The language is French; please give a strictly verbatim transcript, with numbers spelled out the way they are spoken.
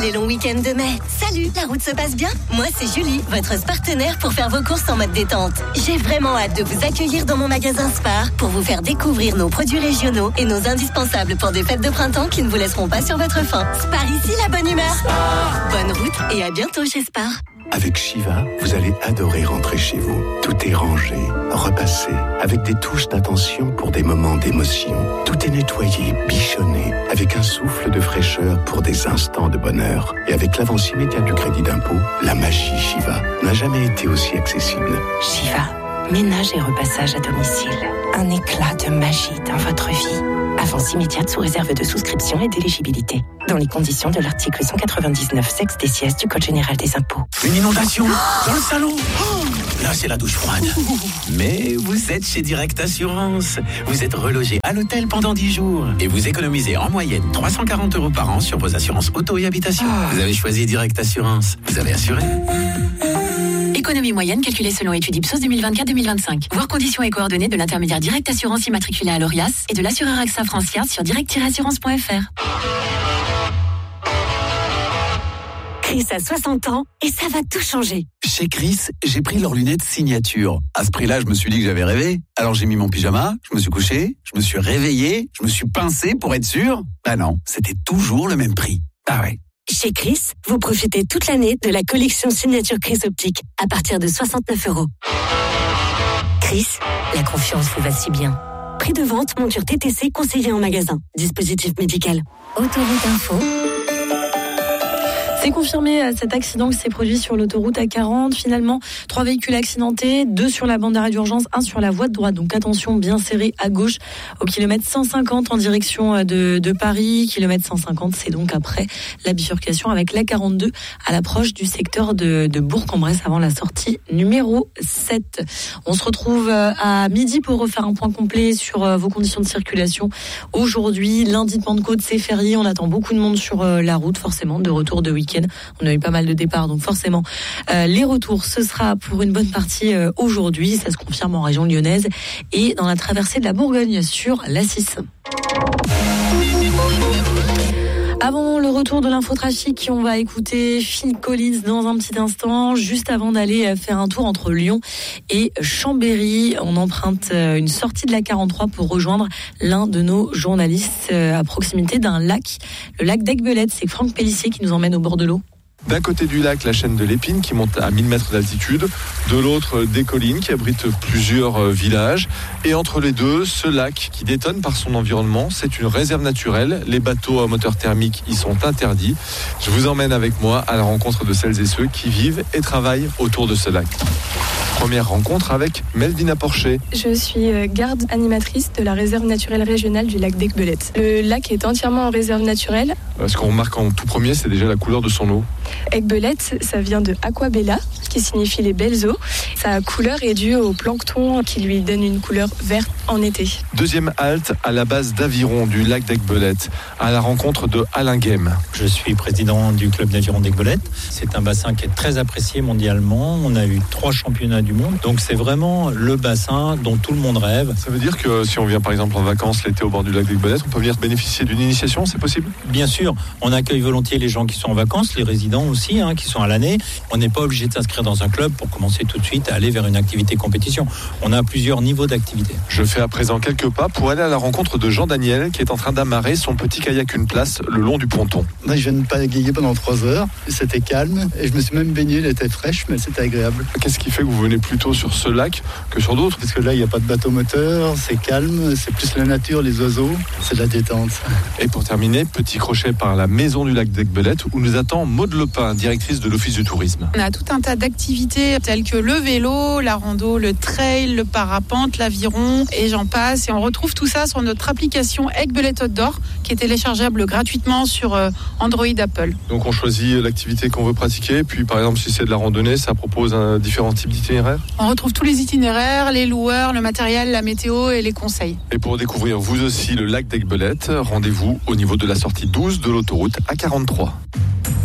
les longs week-ends de mai. Salut, la route se passe bien? Moi, c'est Julie, votre partenaire pour faire vos courses en mode détente. J'ai vraiment hâte de vous accueillir dans mon magasin Spar pour vous faire découvrir nos produits régionaux et nos indispensables pour des fêtes de printemps qui ne vous laisseront pas sur votre faim. Spar ici, la bonne humeur. Spar. Bonne route et à bientôt chez Spar. Avec Shiva, vous allez adorer rentrer chez vous. Tout est rangé, repassé, avec des touches d'attention pour des moments d'émotion. Tout est nettoyé, bichonné, avec un souffle de fraîcheur pour des instants de bonheur. Et avec l'avance immédiate du crédit d'impôt, la magie Shiva n'a jamais été aussi accessible. Shiva, ménage et repassage à domicile. Un éclat de magie dans votre vie. Avance immédiate sous réserve de souscription et d'éligibilité. Dans les conditions de l'article cent quatre-vingt-dix-neuf sexe D C S du Code général des impôts. Une inondation dans le salon. Oh, là, c'est la douche froide. Mais vous êtes chez Direct Assurance. Vous êtes relogé à l'hôtel pendant dix jours. Et vous économisez en moyenne trois cent quarante euros par an sur vos assurances auto et habitation. Vous avez choisi Direct Assurance. Vous avez assuré. Économie moyenne calculée selon étude Ipsos deux mille vingt-quatre deux mille vingt-cinq. Voir conditions et coordonnées de l'intermédiaire Direct Assurance immatriculé à l'Orias et de l'assureur AXA Francia sur direct tiret assurance point f r. Chris a soixante ans et ça va tout changer. Chez Chris, j'ai pris leurs lunettes signature. À ce prix-là, je me suis dit que j'avais rêvé. Alors j'ai mis mon pyjama, je me suis couché, je me suis réveillé, je me suis pincé pour être sûr. Bah non, c'était toujours le même prix. Ah ouais. Chez Chris, vous profitez toute l'année de la collection signature Chris Optique à partir de soixante-neuf euros. Chris, la confiance vous va si bien. Prix de vente, monture T T C conseillé en magasin. Dispositif médical. Autoroute Info. C'est confirmé, cet accident qui s'est produit sur l'autoroute A quarante. Finalement, trois véhicules accidentés, deux sur la bande d'arrêt d'urgence, un sur la voie de droite. Donc attention, bien serré à gauche au kilomètre cent cinquante en direction de, de Paris. Kilomètre cent cinquante, c'est donc après la bifurcation avec l'A quarante-deux à l'approche du secteur de, de Bourg-en-Bresse avant la sortie numéro sept. On se retrouve à midi pour refaire un point complet sur vos conditions de circulation. Aujourd'hui, lundi de Pentecôte, c'est férié. On attend beaucoup de monde sur la route, forcément, de retour de week-end. On a eu pas mal de départs, donc forcément, euh, les retours, ce sera pour une bonne partie euh, aujourd'hui. Ça se confirme en région lyonnaise et dans la traversée de la Bourgogne sur l'A six. Avant le retour de l'infotrafic, on va écouter Phil Collins dans un petit instant, juste avant d'aller faire un tour entre Lyon et Chambéry. On emprunte une sortie de la quarante-trois pour rejoindre l'un de nos journalistes à proximité d'un lac, le lac d'Aiguebelette. C'est Franck Pellissier qui nous emmène au bord de l'eau. D'un côté du lac, la chaîne de l'Épine qui monte à mille mètres d'altitude, de l'autre des collines qui abritent plusieurs villages, et entre les deux, ce lac qui détonne par son environnement. C'est une réserve naturelle, les bateaux à moteur thermique y sont interdits. Je vous emmène avec moi à la rencontre de celles et ceux qui vivent et travaillent autour de ce lac. Première rencontre avec Melvina Porcher. Je suis garde animatrice de la réserve naturelle régionale du lac d'Aiguebelette. Le lac est entièrement en réserve naturelle. Ce qu'on remarque en tout premier, c'est déjà la couleur de son eau. Aiguebelette, ça vient de aquabella, qui signifie les belles eaux. Sa couleur est due au plancton qui lui donne une couleur verte en été. Deuxième halte à la base d'Aviron du lac d'Aiguebelette, à la rencontre de Alain Guem. Je suis président du club d'Aviron d'Aiguebelette. C'est un bassin qui est très apprécié mondialement. On a eu trois championnats du monde. Donc c'est vraiment le bassin dont tout le monde rêve. Ça veut dire que si on vient par exemple en vacances l'été au bord du lac d'Aiguebelette, on peut venir bénéficier d'une initiation, c'est possible ? Bien sûr, on accueille volontiers les gens qui sont en vacances, les résidents aussi, hein, qui sont à l'année. On n'est pas obligé de s'inscrire dans un club pour commencer tout de suite à aller vers une activité compétition. On a plusieurs niveaux d'activité. Je fais à présent quelques pas pour aller à la rencontre de Jean Daniel qui est en train d'amarrer son petit kayak une place le long du ponton. Moi, je viens de pagayer pendant trois heures. C'était calme et je me suis même baigné, elle était fraîche, mais c'était agréable. Qu'est-ce qui fait que vous venez plutôt sur ce lac que sur d'autres ? Parce que là, il n'y a pas de bateau moteur, c'est calme, c'est plus la nature, les oiseaux, c'est de la détente. Et pour terminer, petit crochet par la maison du lac d'Aiguebelette où nous attend Maude Lepin, directrice de l'Office du tourisme. On a tout un tas d'activités telles que le vélo, la rando, le trail, le parapente, l'aviron et j'en passe. Et on retrouve tout ça sur notre application Aiguebelette Outdoor qui est téléchargeable gratuitement sur Android Apple. Donc on choisit l'activité qu'on veut pratiquer, puis par exemple si c'est de la randonnée, ça propose un différents types d'itinéraires. On retrouve tous les itinéraires, les loueurs, le matériel, la météo et les conseils. Et pour découvrir vous aussi le lac d'Aiguebelette, rendez-vous au niveau de la sortie douze de l'autoroute A quarante-trois.